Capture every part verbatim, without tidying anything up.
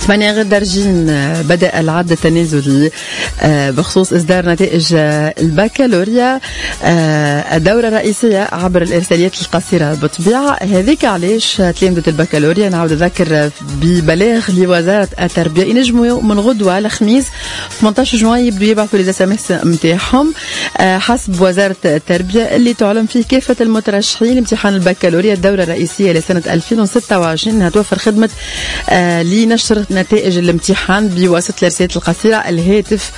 ثمانية غير دارجين بدأ العد التنازلي بخصوص إصدار نتائج البكالوريا الدورة الرئيسية عبر الإرساليات القصيرة بالطبيعة. هذيك علاش تلامذة البكالوريا نعود أذكر ببلاغ لوزارة التربية ينجموا من غدوة الخميس ثمانية عشر جوان يبدوا يبعثوا لي اس ام اس نتاعهم حسب وزارة التربية اللي تعلم فيه كافة المترشحين لامتحان البكالوريا الدورة الرئيسية لسنة ألفين وستة وعشرين انها توفر خدمة آه لنشر نتائج الامتحان بواسطة الرسالات القصيرة. الهاتف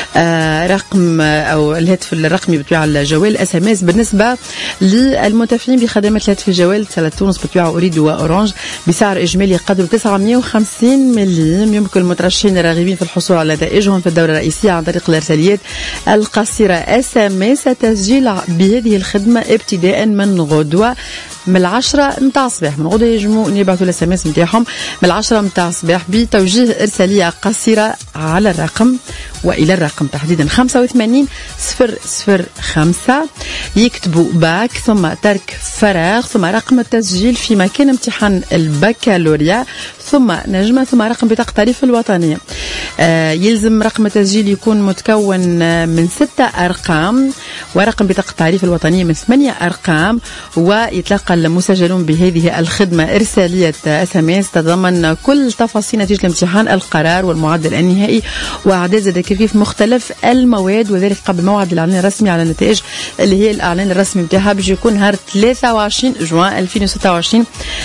آه رقم آه او الهاتف الرقمي بتوع الجوال اس ام اس بالنسبة للمتفعين بخدمات الهاتف الجوال اتصالات تونس بتوع أوريد وأورانج بسعر إجمالي قدره تسعمائة وخمسين مليم. يمكن المترشحين الراغبين في الحصول على نتائجهم في الدورة الرئيسية عن طريق الإرساليات القصيرة اس ام اس تسجيل بهذه الخدمة ابتداء من غدوة من العشرة متاع الصباح. من غدوة يجمعوا يبعثوا الاس ام اس نتاعهم من العشرة متاع الصباح بتوجيه إرسالية قصيرة على الرقم وإلى الرقم تحديدا خمسة وثمانين صفر صفر خمسة. يكتبوا باك ثم ترك فراغ ثم رقم التسجيل في مكان امتحان البكالوريا ثم نجمة ثم رقم بطاقة التعريف الوطنية. آه يلزم رقم التسجيل يكون متكون من ستة أرقام ورقم بطاقة التعريف الوطنية من ثمانية أرقام. ويتلقى المسجلون بهذه الخدمة إرسالية اس ام اس تتضمن كل تفاصيل نتيجة الامتحان القرار والمعدل النهائي وأعداد زاد كيف مختلف المواد وذلك قبل موعد الإعلان الرسمي على النتائج اللي هي الإعلان الرسمي بتاعها باش يكون نهار ثلاثة وعشرين جوان ألفين وستة وعشرين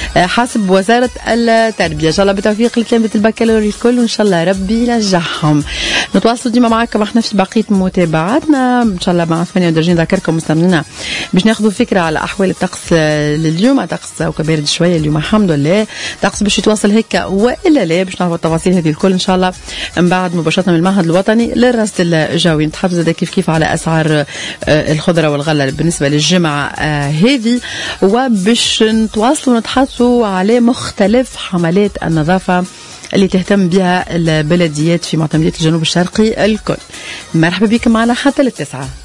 حسب وزارة التربية. إن شاء الله بالتوفيق لتلامذة البكالوريا الكل وإن شاء الله ربي ينجحهم. نتواصلوا ديما معكم احنا في بقية متابعاتنا إن شاء الله مع ثمانية ودرجين. ذكركم مستمعينا باش ناخذوا فكرة على أحوال الطقس لليوم. طقس وكبارد شوية اليوم الحمد لله. طقس باش يتواصل هيك وإلا لا باش نعرفوا التفاصيل هذه الكل إن شاء الله من بعد مباشرة من المعهد الوطني للرصد الجوي. نتحدث زاد كيف كيف على أسعار الخضرة والغلة بالنسبة للجمعة هذه وباش نتواصلوا ونتحدثوا على مختلف حملات النظافة اللي تهتم بها البلديات في معتمدية الجنوب الشرقي الكل. مرحبا بكم معنا حتى للتسعة.